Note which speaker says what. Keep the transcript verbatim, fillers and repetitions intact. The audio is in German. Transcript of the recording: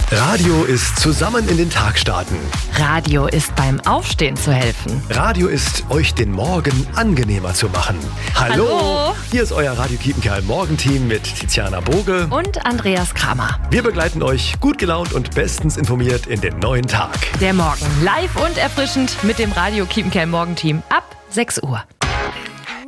Speaker 1: Radio ist zusammen in den Tag starten.
Speaker 2: Radio ist beim Aufstehen zu helfen.
Speaker 1: Radio ist, euch den Morgen angenehmer zu machen. Hallo!
Speaker 2: Hallo.
Speaker 1: Hier ist euer Radio Kiepenkerl Morgenteam mit Tiziana Boge
Speaker 2: Und Andreas Kramer.
Speaker 1: Wir begleiten euch gut gelaunt und bestens informiert in den neuen Tag.
Speaker 2: Der Morgen live und erfrischend mit dem Radio Kiepenkerl Morgenteam ab sechs Uhr.